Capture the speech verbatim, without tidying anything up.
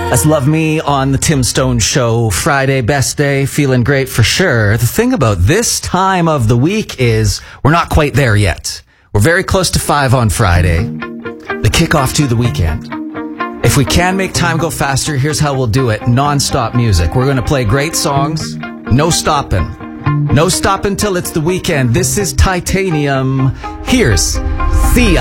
That's Love Me on the Tim Stone Show. Friday, best day, feeling great for sure. The thing about this time of the week is we're not quite there yet. We're very close to five on Friday, the kickoff to the weekend. If we can make time go faster, here's how we'll do it. Non-stop music. We're going to play great songs. No stopping. No stopping till it's the weekend. This is Titanium. Here's Thea.